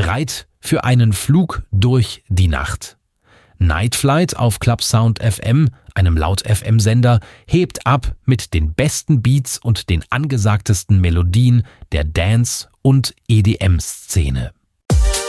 Bereit für einen Flug durch die Nacht. Night Flight auf Club Sound FM, einem Laut-FM-Sender, hebt ab mit den besten Beats und den angesagtesten Melodien der Dance- und EDM-Szene.